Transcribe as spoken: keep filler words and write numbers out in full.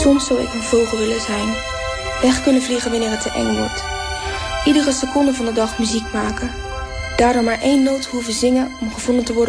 Soms zou ik een vogel willen zijn. Weg kunnen vliegen wanneer het te eng wordt. Iedere seconde van de dag muziek maken. Daardoor maar één noot hoeven zingen om gevonden te worden